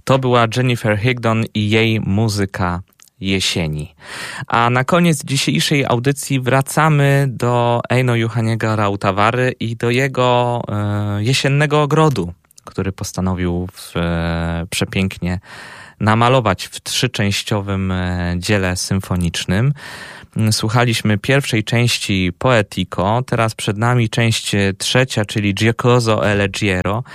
To była Jennifer Higdon i jej muzyka jesieni. A na koniec dzisiejszej audycji wracamy do Eino Juhaniego Rautavary i do jego jesiennego ogrodu, który postanowił przepięknie namalować w 3-częściowym dziele symfonicznym. Słuchaliśmy pierwszej części Poetico, teraz przed nami część trzecia, czyli Giocoso e Leggiero.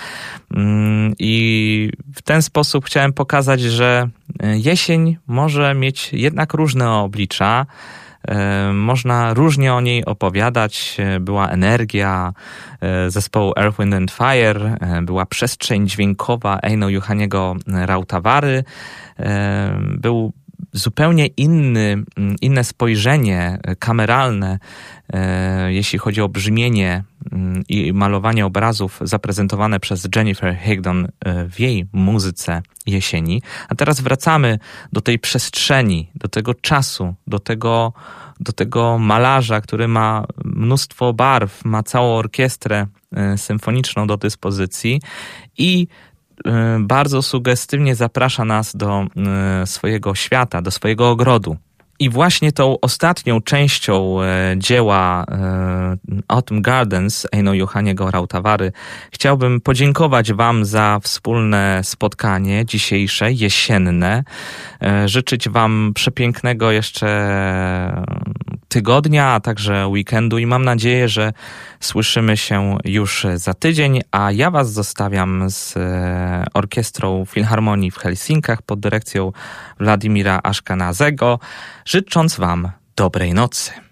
I w ten sposób chciałem pokazać, że jesień może mieć jednak różne oblicza. Można różnie o niej opowiadać. Była energia zespołu Earth, Wind and Fire, była przestrzeń dźwiękowa Eino Juhaniego Rautavary, był zupełnie inne spojrzenie kameralne, jeśli chodzi o brzmienie i malowanie obrazów zaprezentowane przez Jennifer Higdon w jej muzyce jesieni. A teraz wracamy do tej przestrzeni, do tego czasu, do tego malarza, który ma mnóstwo barw, ma całą orkiestrę symfoniczną do dyspozycji i bardzo sugestywnie zaprasza nas do swojego świata, do swojego ogrodu. I właśnie tą ostatnią częścią dzieła Autumn Gardens Eino Juhaniego Rautavary chciałbym podziękować wam za wspólne spotkanie dzisiejsze, jesienne. Życzyć wam przepięknego jeszcze tygodnia, a także weekendu i mam nadzieję, że słyszymy się już za tydzień, a ja was zostawiam z Orkiestrą Filharmonii w Helsinkach pod dyrekcją Władimira Aszkanazego, życząc wam dobrej nocy.